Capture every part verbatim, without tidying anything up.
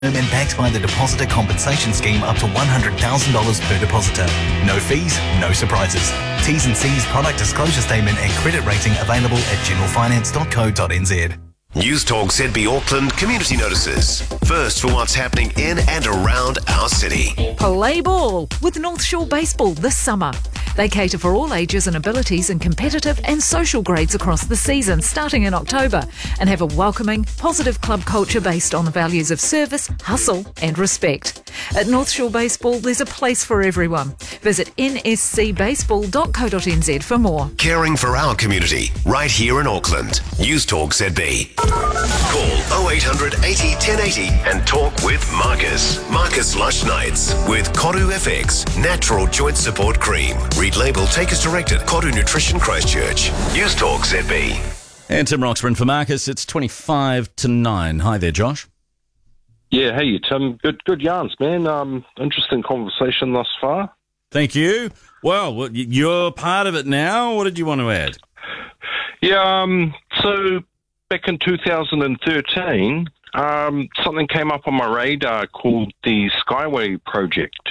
and backed by the Depositor Compensation Scheme up to one hundred thousand dollars per depositor. No fees, no surprises. T's and C's, product disclosure statement and credit rating available at general finance dot co dot n z. News Talk Z B Auckland community notices. First for what's happening in and around our city. Play ball with North Shore Baseball this summer. They cater for all ages and abilities in competitive and social grades across the season, starting in October, and have a welcoming, positive club culture based on the values of service, hustle and respect. At North Shore Baseball, there's a place for everyone. Visit n s c baseball dot co dot n z for more. Caring for our community, right here in Auckland. News Talk Z B. Call oh eight hundred eighty ten eighty and talk with Marcus. Marcus Lush Nights with Koru F X, Natural Joint Support Cream. Read label, take as directed. Koru Nutrition Christchurch. News Talk Z B. And Tim Roxburgh for Marcus. It's twenty-five to nine. Hi there, Josh. Yeah, hey, Tim. Good good yarns, man. Um, interesting conversation thus far. Thank you. Well, well, you're part of it now. What did you want to add? Yeah, um, so back in two thousand thirteen, um, something came up on my radar called the Skyway Project.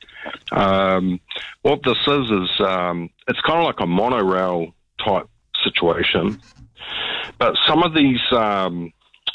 Um, what this is, is um, it's kind of like a monorail type situation, but some of these, um,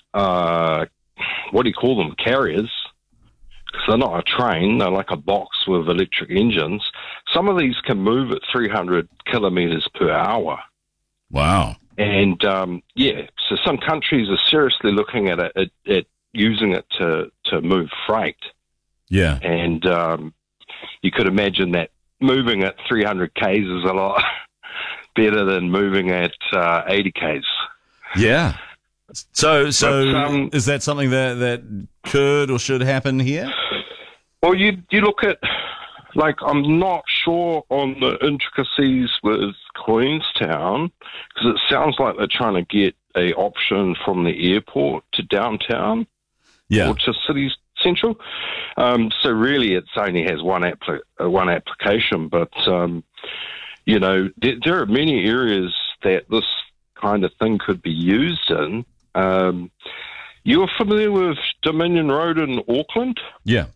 uh, what do you call them, carriers, because they're not a train, they're like a box with electric engines. Some of these can move at three hundred kilometres per hour. Wow. And, um, yeah, so some countries are seriously looking at it, at, at using it to, to move freight. Yeah. And um, you could imagine that moving at three hundred kays is a lot better than moving at uh, eighty kays. Yeah. So, so but, um, is that something that, that could or should happen here? Well, you you look at, like, I'm not sure on the intricacies with Queenstown, because it sounds like they're trying to get a option from the airport to downtown, yeah, or to city central. Um, so really, it only has one appli- uh, one application, but um, you know, there, there are many areas that this kind of thing could be used in. Um, you're familiar with Dominion Road in Auckland? Yeah.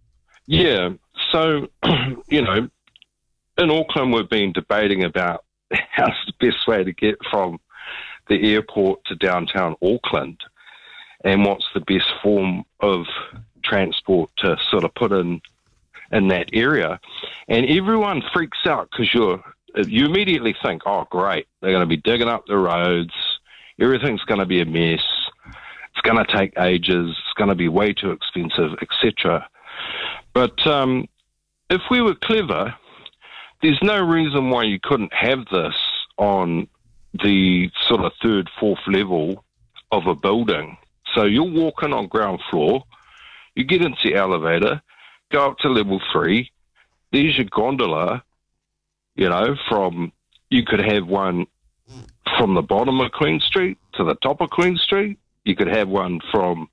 Yeah. So, you know, in Auckland, we've been debating about how's the best way to get from the airport to downtown Auckland and what's the best form of transport to sort of put in in that area. And everyone freaks out because you're you immediately think, oh, great, they're going to be digging up the roads, everything's going to be a mess, it's going to take ages, it's going to be way too expensive, et cetera. But um, if we were clever, there's no reason why you couldn't have this on the sort of third, fourth level of a building. So you're walking on ground floor, you get into the elevator, go up to level three, there's your gondola, you know, from, you could have one from the bottom of Queen Street to the top of Queen Street, you could have one from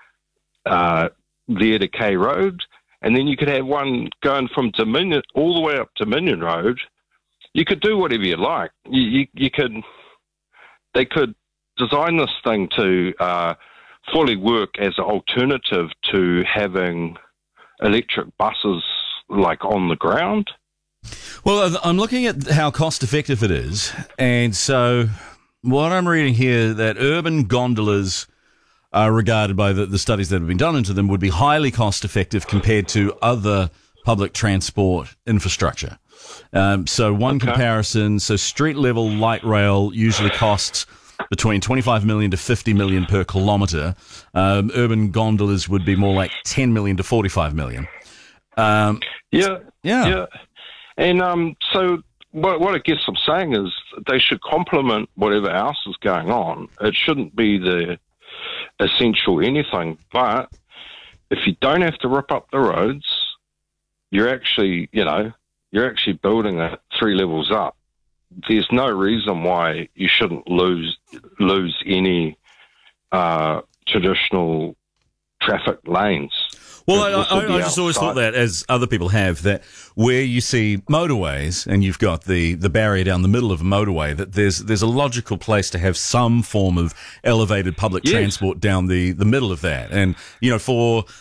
uh, there to K Road, and then you could have one going from Dominion all the way up Dominion Road. You could do whatever you like. You, you, you could, they could design this thing to uh, fully work as an alternative to having electric buses like on the ground. Well, I'm looking at how cost effective it is, and so what I'm reading here, that urban gondolas are regarded by the, the studies that have been done into them would be highly cost effective compared to other public transport infrastructure. Um, so one okay. comparison, so street level light rail usually costs between twenty-five million to fifty million per kilometre. Um, urban gondolas would be more like ten million to forty-five million. Um, yeah, yeah, yeah. And um, so what, what I guess I'm saying is they should complement whatever else is going on. It shouldn't be the essential anything, but if you don't have to rip up the roads, you're actually, you know, you're actually building it three levels up. There's no reason why you shouldn't lose lose any uh, traditional traffic lanes. Well, I, This will I, be I just always thought outside. that, as other people have, that where you see motorways and you've got the, the barrier down the middle of a motorway, that there's there's a logical place to have some form of elevated public Yes. transport down the, the middle of that. And, you know, for